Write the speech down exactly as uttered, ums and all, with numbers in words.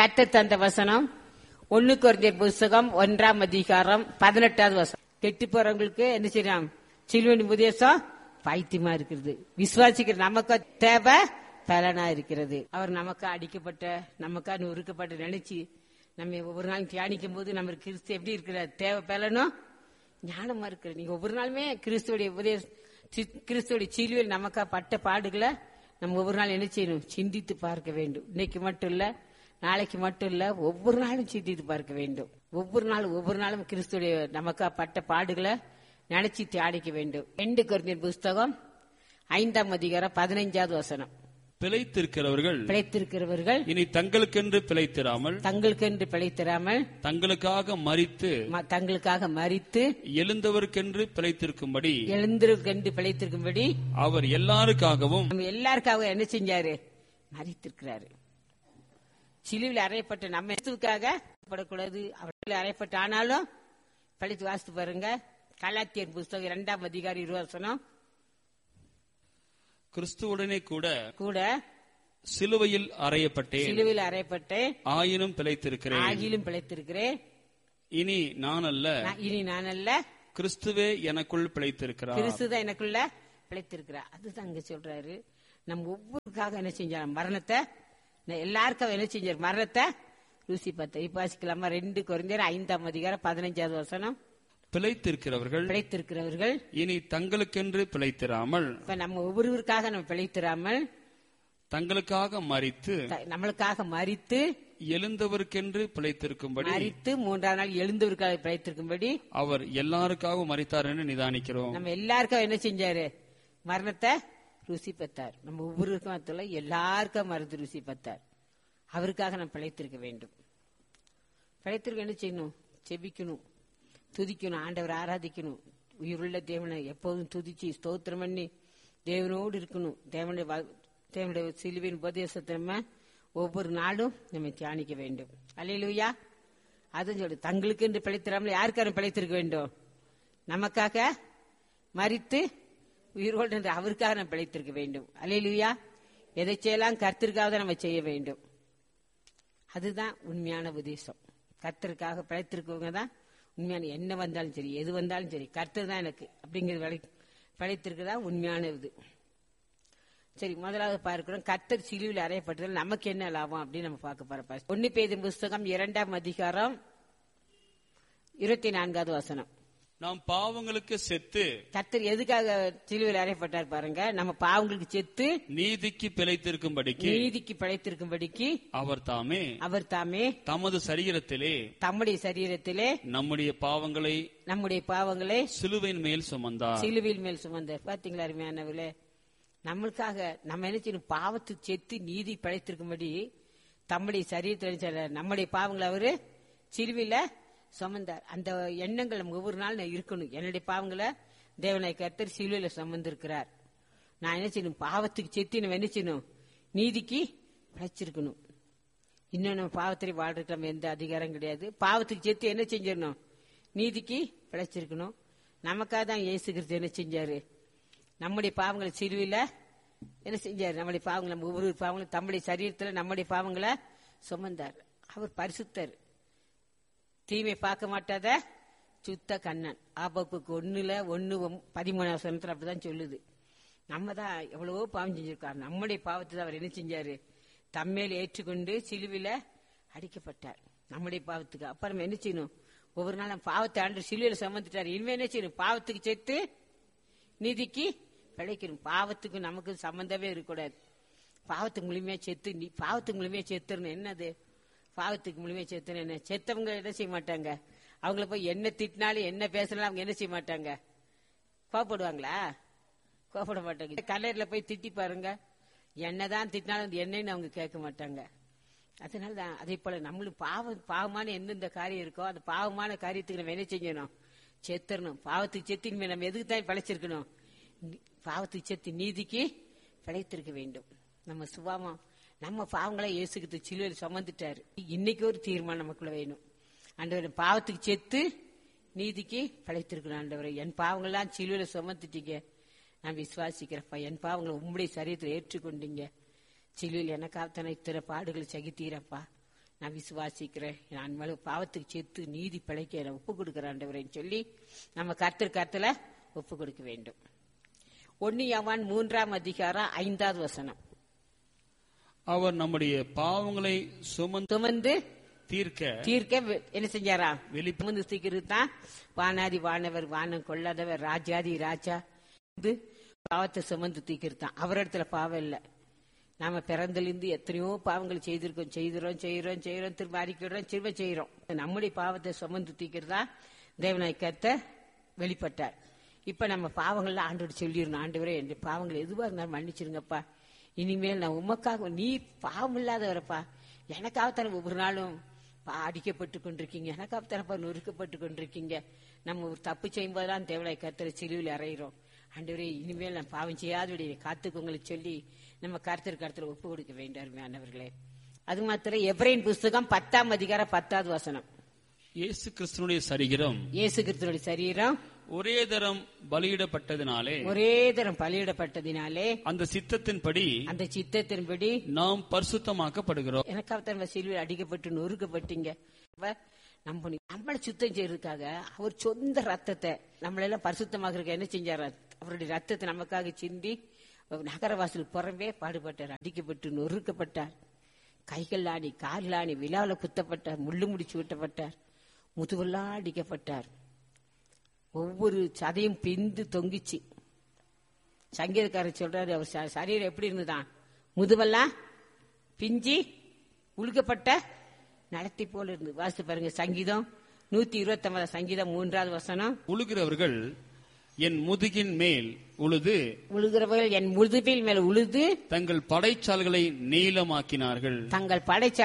கர்த்தர் தந்த வசனம் ஒன்னு கொரிந்தியர் புஸ்தகம் ஒன்றாம் அதிகாரம் பதினெட்டாவது வசனம். கெட்டு போறவங்களுக்கு என்ன செய்யலாம்? சிலுவையின் உபதேசம் பைத்தியமா இருக்கிறது. விசுவாசிக்கிற நமக்கு தேவை பலனா இருக்கிறது. அவர் நமக்கா அடிக்கப்பட்ட நமக்கா நொறுக்கப்பட்ட நினைச்சு நம்ம ஒவ்வொரு நாளும் தியானிக்கும் போது நம்ம கிறிஸ்து எப்படி இருக்கிற தேவை பலனும் ஞானமா இருக்கிற. நீங்க ஒவ்வொரு நாளுமே கிறிஸ்துவோடைய உபதேச கிறிஸ்துவோடைய சிலுவையில் நமக்கா பட்ட பாடுகளை நம்ம ஒவ்வொரு நாள் என்ன செய்யணும்? சிந்தித்து பார்க்க வேண்டும். இன்னைக்கு மட்டும் இல்ல, நாளைக்கு மட்டும் இல்ல, ஒவ்வொரு நாளும் சிந்தித்து பார்க்க வேண்டும். ஒவ்வொரு நாளும் ஒவ்வொரு நாளும் கிறிஸ்துடைய நமக்கா பட்ட பாடுகளை நினைச்சு தியானிக்க வேண்டும். ரெண்டு கொரிந்தியர் புஸ்தகம் ஐந்தாம் அதிகாரம் பதினைஞ்சாவது வசனம். பிழைத்திருக்கிறவர்கள் பிழைத்திருக்கிறவர்கள் இனி தங்களுக்கென்று பிழைத்திராமல் தங்களுக்கென்று பிழைத்திராமல் தங்களுக்காக மரித்து தங்களுக்காக மரித்து எழுந்தவருக்கென்று பிழைத்திருக்கும்படி எழுந்தவருக்கென்று பிழைத்திருக்கும்படி அவர் எல்லாருக்காகவும் நம்ம எல்லாருக்காக என்ன செஞ்சாரு? மரித்திருக்கிறாரு. சிலுவையில் அறையப்பட்ட நம்ம எதுக்காக படக்கூடாது? அவர்கள் அறையப்பட்ட ஆனாலும் படித்து வாசித்து பாருங்க. கலாத்தியர் புஸ்தகம் இரண்டாம் அதிகாரி இருவசனம். கிறிஸ்துவுடனே கூட கூட சிலுவையில் அறையப்பட்டேன், சிலுவையில் அறையப்பட்டேன், ஆயினும் பிழைத்திருக்கிறேன், ஆகிலும் பிழைத்திருக்கிறேன். இனி நான் அல்ல, இனி நான் அல்ல, கிறிஸ்துவே எனக்குள் பிழைத்திருக்கிறார். கிறிஸ்துதான் எனக்குள்ள பிழைத்திருக்கிறார். அதுதான் அங்க சொல்றாரு. நம்ம ஒவ்வொருக்காக என்ன செஞ்சாலும் மரணத்தை எல்லாருக்கும் என்ன செஞ்சாரு? மரணத்தை ருசி பார்த்த. இப்ப வாசிக்கலாமா? ரெண்டு கொரிந்தியர் ஐந்தாம் அதிகாரம் பதினைஞ்சாவது வசனம். பிழைத்திருக்கிறவர்கள் பிழைத்திருக்கிறவர்கள் இனி தங்களுக்கென்று பிழைத்திராமல் இப்ப நம்ம ஒவ்வொருவருக்காக நம்ம பிழைத்திராமல் தங்களுக்காக மரித்து நம்மளுக்காக மரித்து எழுந்தவருக்கென்று பிழைத்திருக்கும்படி மரித்து மூன்றாம் நாள் எழுந்தவருக்காக பிழைத்திருக்கும்படி அவர் எல்லாருக்காகவும் மரித்தார் என்று நிதானிக்கிறோம். நம்ம எல்லாருக்கும் என்ன செஞ்சாரு? மரணத்தை ருசி பார்த்தார். நம்ம ஒவ்வொருக்கும் எல்லாருக்கும் மருந்து ருசி பார்த்தார். அவருக்காக நம்ம பிழைத்திருக்க வேண்டும். பிழைத்திருக்க என்ன செய்யணும்? செபிக்கணும், துதிக்கணும், ஆண்டவர் ஆராதிக்கணும். உயிருள்ள தேவனை எப்போதும் துதிச்சு ஸ்தோத்திரம் பண்ணி தேவனோடு இருக்கணும். தேவனுடைய தேவனுடைய சிலுவையின் உபதேசத்தை நம்ம ஒவ்வொரு நாளும் நம்ம தியானிக்க வேண்டும். அல்லேலூயா. அதுவும் சொல்லு, தங்களுக்கு என்று பிழைத்திராமல் யாருக்கான பிழைத்திருக்க வேண்டும்? நமக்காக மரித்து உயிரோடு என்று அவருக்காக நம்ம பிழைத்திருக்க வேண்டும். அல்லேலூயா. எதை செய்யலாம்? கர்த்தருக்காக நம்ம செய்ய வேண்டும். அதுதான் உண்மையான உபதேசம். கர்த்தருக்காக பிழைத்திருக்கவங்க தான் உண்மையான. என்ன வந்தாலும் சரி, எது வந்தாலும் சரி, கர்த்தர் தான் எனக்கு அப்படிங்கிறது பிழைத்திருக்குதா உண்மையான இது. சரி, முதலாவது பார்க்கிறோம், கர்த்தர் சிலுவையில் அறையப்பட்டதில் நமக்கு என்ன லாபம் அப்படின்னு நம்ம பார்க்க போறோம். ஒன்னு பேதுரு புஸ்தகம் இரண்டாம் அதிகாரம் இருபத்தி நான்காவது வசனம். நாம் பாவங்களுக்கு செத்து, கர்த்தர் எதுக்காக சிலுவையில் அறையப்பட்டார் பாருங்க? நம்ம பாவங்களுக்கு செத்து நீதிக்கு பிழைத்திருக்கும்படிக்கு நீதிக்கு பிழைத்திருக்கும்படிக்கு அவர் தாமே அவர் தாமே தமது சரீரத்திலே தம்முடைய சரீரத்திலே நம்முடைய பாவங்களை நம்முடைய பாவங்களை சிலுவையின் மேல் சுமந்தார். சிலுவையின் மேல் சுமந்தார். பாத்தீங்களா அருமையானவர்களே? நம்மளுக்காக நம்ம என்ன செய்யணும்? பாவத்துக்கு செத்து நீதி பிழைத்திருக்கும்படி தம்முடைய சரீரத்தில் நம்முடைய பாவங்களை அவரு சிலுவையில சுமந்தார். அந்த எண்ணங்கள் நம்ம ஒவ்வொரு நாள் இருக்கணும். என்னுடைய பாவங்களை தேவனை கர்த்தர் சிலுவையில சுமந்திருக்கிறார். நான் என்ன செய்யணும்? பாவத்துக்கு செத்து நம்ம என்ன செய்யணும்? நீதிக்கு பிழைச்சிருக்கணும். இன்னும் நம்ம பாவத்திலே வாழ்றதுக்கு நம்ம எந்த அதிகாரம் கிடையாது. பாவத்துக்கு செத்து என்ன செஞ்சிடணும்? நீதிக்கு பிழைச்சிருக்கணும். நமக்காக தான் இயேசு கிறிஸ்து என்ன செஞ்சாரு? நம்முடைய பாவங்களை சிலுவையில என்ன செஞ்சாரு? நம்முடைய பாவங்களை நம்ம ஒவ்வொரு பாவங்களும் தம்முடைய சரீரத்தில் நம்முடைய பாவங்களை சுமந்தார். அவர் பரிசுத்தர், தீமை பார்க்க மாட்டாத சுத்த கண்ணன். ஆபப்புக்கு ஒண்ணுல ஒன்னு பதிமூணாவது சனத்துல அப்படிதான் சொல்லுது. நம்ம தான் எவ்வளவோ பாவம் செஞ்சிருக்காரு. நம்முடைய பாவத்தை தான் அவர் என்ன செஞ்சாரு? தம்மேல் ஏற்றுக்கொண்டு சிலுவையில அடிக்கப்பட்டார் நம்முடைய பாவத்துக்கு. அப்புறம் என்ன செய்யணும்? ஒவ்வொரு நாள் பாவத்தை ஆண்டு சிலுவையில சுமந்துட்டாரு. இனிமே என்ன செய்யணும்? பாவத்துக்கு சேர்த்து நீதிக்கு பிழைக்கணும். பாவத்துக்கு நமக்கு சம்பந்தமே இருக்கக்கூடாது. பாவத்துக்கு முழுமையா செத்து நீ பாவத்துக்கு முழுமையா செத்துறணும். என்னது பாவத்துக்கு முழுமையா செத்துன்னு? என்ன செத்தவங்க என்ன செய்ய மாட்டாங்க? அவங்கள போய் என்ன திட்டினாலும் என்ன பேசினாலும் அவங்க என்ன செய்ய மாட்டாங்க? கோபப்படுவாங்களா? கோபப்பட மாட்டாங்க. கல்லறையில போய் திட்டி பாருங்க, என்னதான் திட்டினாலும் என்னன்னு அவங்க கேட்க மாட்டாங்க. அதனாலதான் அதே போல நம்மளும் பாவம் பாவமான எந்தெந்த காரியம் இருக்கோ அந்த பாவமான காரியத்துக்கு நம்ம என்ன செய்யணும்? செத்துறணும். பாவத்துக்கு செத்து இனிமே நம்ம எதுக்கு தான் பிழைச்சிருக்கணும்? பாவத்துக்கு செத்து நீதிக்கு பிழைத்திருக்க வேண்டும். நம்ம சுபாவம் நம்ம பாவங்களை இயேசுக்கு சிலுவையில் சுமந்துட்டாரு. இன்னைக்கு ஒரு தீர்மானம் நமக்குள்ள வேணும். ஆண்டவரே, பாவத்துக்கு செத்து நீதிக்கு பிழைத்திருக்கணும். ஆண்டவரே, என் பாவங்கள்லாம் சிலுவையில சுமந்துட்டீங்க, நான் விசுவாசிக்கிறப்பா. என் பாவங்களை உம்முடைய சரீரத்தில் ஏற்றுக்கொண்டீங்க. சிலுவையில் எனக்காக இத்தனை பாடுகளை சகித்தீரப்பா. நான் விசுவாசிக்கிறேன், நான் மேல பாவத்துக்கு சேர்த்து நீதி பிழைக்க நான் ஒப்பு கொடுக்கிறேன் ஆண்டவரேன்னு சொல்லி நம்ம கர்த்தர் கர்த்தல ஒப்பு கொடுக்க வேண்டும். ஒன்னு யோவான் மூன்றாம் அதிகாரம் ஐந்தாவது வசனம். அவர் நம்முடைய பாவங்களை சுமந்து சுமந்து தீர்க்க தீர்க்க என்ன செஞ்சாரா? வெளி சுமந்து தீர்க்கிறது தான் வானாதி வானவர், வானம் கொள்ளாதவர், ராஜாதி ராஜா. இது பாவத்தை சுமந்து தீர்க்கிறது தான். அவர் இடத்துல பாவம் இல்லை. நாம பிறந்திலிருந்து எத்தனையோ பாவங்கள் செய்திருக்கோம், செய்கிறோம் செய்யறோம் செய்யறோம் திரும்ப அறிக்கிறோம், திரும்ப செய்யறோம். நம்முடைய பாவத்தை சுமந்து தீர்க்கிறதா தேவனாய் கர்த்தர் வெளிப்பட்டார். இப்ப நம்ம பாவங்கள்ல ஆண்டோடு சொல்லிடணும், ஆண்டவரே என் பாவங்கள் எதுவாக இருந்தாலும் மன்னிச்சிருங்கப்பா, இனிமேல் நான் உமக்காக, நீ பாவம் இல்லாதவரப்பா, எனக்காகத்தான ஒவ்வொரு நாளும் அடிக்கப்பட்டு கொண்டிருக்கீங்க, எனக்காகத்தானப்பா நொறுக்கப்பட்டு கொண்டிருக்கீங்க. நம்ம ஒரு தப்பு செய்யும் போதெல்லாம் தேவனாய் கர்த்தரை சிலுவையில் அறையிறோம். ஆண்டவரே இனிமேல் நான் பாவம் செய்யாதபடி காத்துக்கோங்களுக்கு சொல்லி நம்ம கர்த்தர் கர்த்தரை ஒப்பு கொடுக்க வேண்டாருமையானவர்களே. அது மாத்திரம் எபிரேயர் புஸ்தகம் பத்தாம் அதிகாரம் பத்தாவது வசனம். இயேசு கிறிஸ்துனுடைய சரீரம் இயேசு கிறிஸ்துனுடைய சரீரம் ஒரே தரம் பலியிடப்பட்டதினாலே ஒரே தரம் பலியிடப்பட்டதினாலே அந்த சித்தத்தின்படி அந்த சித்தத்தின்படி நாம் பரிசுத்தமாக்கப்படுகிறோம். எனக்காக சிலுவையில் அடிக்கப்பட்டு நொறுக்கப்பட்டீங்க. நம்ம நம்மளை சுத்தம் செய்யறதுக்காக அவர் சொந்த ரத்தத்தை நம்மளெல்லாம் பரிசுத்தமாக என்ன செஞ்சார்? அவருடைய ரத்தத்தை நமக்காக சிந்தி நகரவாசல் புறம்பே பாடுபட்டார், அடிக்கப்பட்டு நொறுக்கப்பட்டார், கைகள் ஆணி கால் ஆணி விழாவில் குத்தப்பட்டார், முள்ளு முடிச்சு விட்டப்பட்டார், முதுவெல்லாம் அடிக்கப்பட்டார், ஒவ்வொரு சதையும் பிந்து தொங்கிச்சு. சங்கீதக்காரர் சொல்றாரு, அவர் சரீரம் எப்படி இருந்துதான்? முதுவெல்லாம் பிஞ்சி உழுக்கப்பட்ட நடத்தி போல இருந்து. வாசித்து பாருங்க, சங்கீதம் நூத்தி இருபத்தி ஒன்பது சங்கீதம் மூன்றாவது வசனம். உழுகிறவர்கள் என் முதுகின் மேல் உழுது உழுகிறவர்கள் என் முதுகில் மேல் உழுது தங்கள் படைச்சால்களை நீளமாக்கினார்கள். தங்கள் படைச்சா